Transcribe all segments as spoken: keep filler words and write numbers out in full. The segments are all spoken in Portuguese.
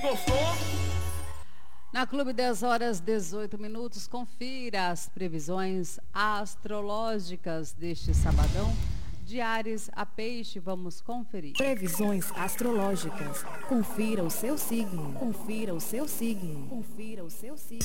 gostou? Na Clube dez horas, dezoito minutos, confira as previsões astrológicas deste sabadão. De Áries a Peixe, vamos conferir. Previsões astrológicas. Confira o seu signo. Confira o seu signo. Confira o seu signo.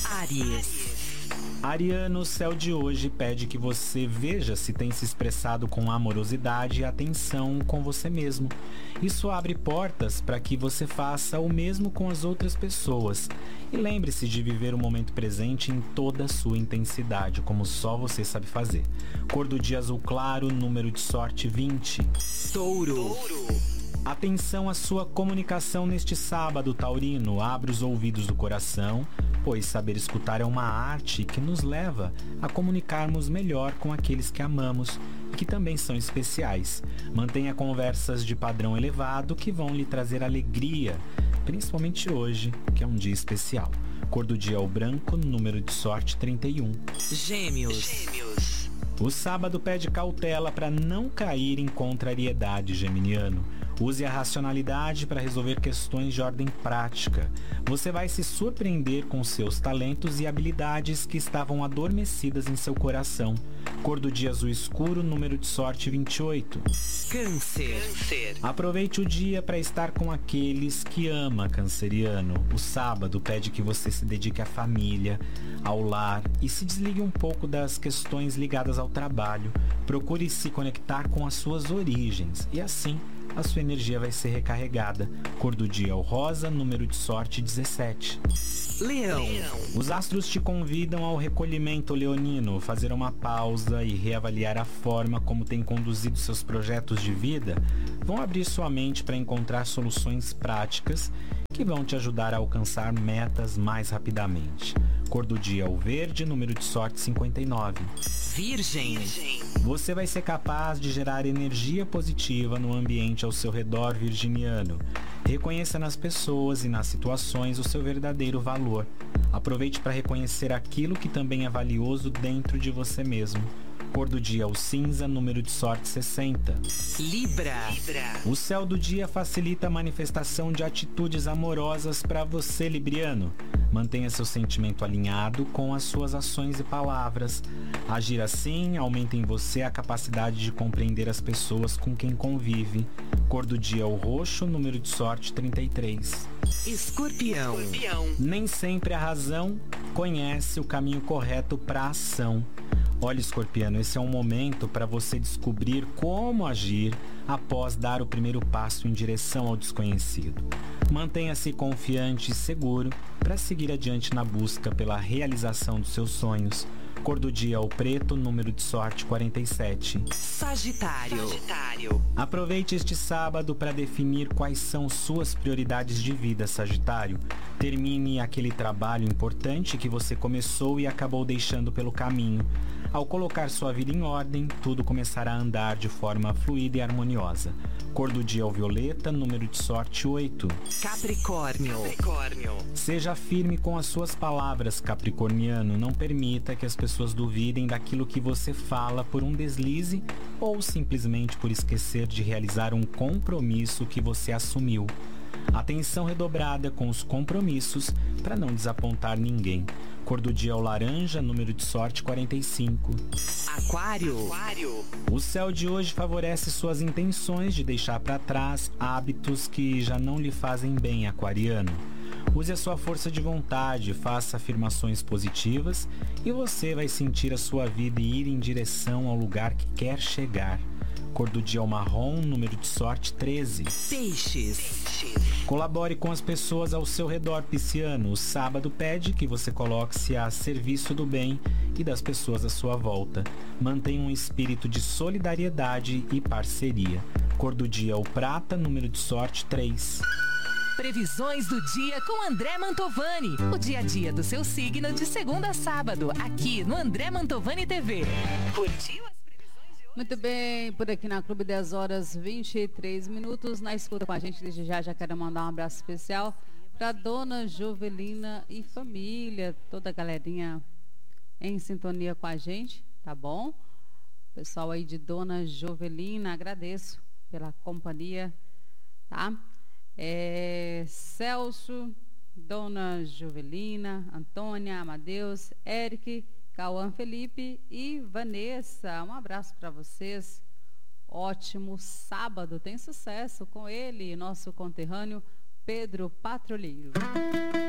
Áries. Ariano, o céu de hoje pede que você veja se tem se expressado com amorosidade e atenção com você mesmo. Isso abre portas para que você faça o mesmo com as outras pessoas. E lembre-se de viver o momento presente em toda a sua intensidade, como só você sabe fazer. Cor do dia azul claro, número de sorte vinte. Touro. Atenção à sua comunicação neste sábado, taurino. Abra os ouvidos do coração, pois saber escutar é uma arte que nos leva a comunicarmos melhor com aqueles que amamos e que também são especiais. Mantenha conversas de padrão elevado que vão lhe trazer alegria, principalmente hoje, que é um dia especial. Cor do dia é o branco, número de sorte trinta e um. Gêmeos. Gêmeos. O sábado pede cautela para não cair em contrariedade, geminiano. Use a racionalidade para resolver questões de ordem prática. Você vai se surpreender com seus talentos e habilidades que estavam adormecidas em seu coração. Cor do dia azul escuro, número de sorte vinte e oito. Câncer. Câncer. Aproveite o dia para estar com aqueles que ama, canceriano. O sábado pede que você se dedique à família, ao lar e se desligue um pouco das questões ligadas ao trabalho. Procure se conectar com as suas origens e assim a sua energia vai ser recarregada. Cor do dia é o rosa, número de sorte dezessete. Leão. Os astros te convidam ao recolhimento leonino, fazer uma pausa e reavaliar a forma como tem conduzido seus projetos de vida. Vão abrir sua mente para encontrar soluções práticas que vão te ajudar a alcançar metas mais rapidamente. Cor do dia é o verde, número de sorte cinquenta e nove. Virgem. Você vai ser capaz de gerar energia positiva no ambiente ao seu redor, virginiano. Reconheça nas pessoas e nas situações o seu verdadeiro valor. Aproveite para reconhecer aquilo que também é valioso dentro de você mesmo. Cor do dia é o cinza, número de sorte sessenta. Libra. Libra. O céu do dia facilita a manifestação de atitudes amorosas para você, libriano. Mantenha seu sentimento alinhado com as suas ações e palavras. Agir assim aumenta em você a capacidade de compreender as pessoas com quem convive. Cor do dia é o roxo, número de sorte trinta e três. Escorpião. Escorpião. Nem sempre a razão conhece o caminho correto para a ação. Olha, escorpiano, esse é um momento para você descobrir como agir após dar o primeiro passo em direção ao desconhecido. Mantenha-se confiante e seguro para seguir adiante na busca pela realização dos seus sonhos. Cor do dia é o preto, número de sorte quarenta e sete. Sagitário. Sagitário. Aproveite este sábado para definir quais são suas prioridades de vida, Sagitário. Termine aquele trabalho importante que você começou e acabou deixando pelo caminho. Ao colocar sua vida em ordem, tudo começará a andar de forma fluida e harmoniosa. Cor do dia é o violeta, número de sorte oito. Capricórnio. Capricórnio. Seja firme com as suas palavras, capricorniano. Não permita que as pessoas duvidem daquilo que você fala por um deslize ou simplesmente por esquecer de realizar um compromisso que você assumiu. Atenção redobrada com os compromissos para não desapontar ninguém. Cor do dia é o laranja, número de sorte quarenta e cinco. Aquário. Aquário. O céu de hoje favorece suas intenções de deixar para trás hábitos que já não lhe fazem bem, aquariano. Use a sua força de vontade, faça afirmações positivas e você vai sentir a sua vida ir em direção ao lugar que quer chegar. Cor do dia é o marrom, número de sorte treze. Peixes. Colabore com as pessoas ao seu redor, pisciano. O sábado pede que você coloque-se a serviço do bem e das pessoas à sua volta. Mantenha um espírito de solidariedade e parceria. Cor do dia é o prata, número de sorte três. Previsões do dia com André Mantovani. O dia a dia do seu signo de segunda a sábado, aqui no André Mantovani T V. Curtiu as previsões de hoje? Muito bem, por aqui na Clube dez horas, vinte e três minutos. Na escuta com a gente, desde já, já quero mandar um abraço especial para Dona Jovelina e família, toda a galerinha em sintonia com a gente, tá bom? Pessoal aí de Dona Jovelina, agradeço pela companhia, tá? É, Celso, Dona Jovelina, Antônia, Amadeus, Eric, Cauã Felipe e Vanessa. Um abraço para vocês. Ótimo sábado, tem sucesso com ele, nosso conterrâneo Pedro Patrulheiro.